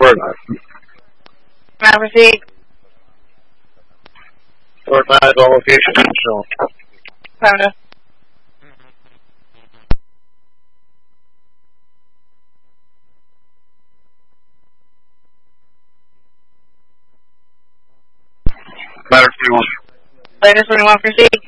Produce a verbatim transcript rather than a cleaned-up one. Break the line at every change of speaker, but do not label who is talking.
or not?
Now proceed.
Or not, all location shown.
Affirmative.
Ladder three one.
Ladder three one, proceed.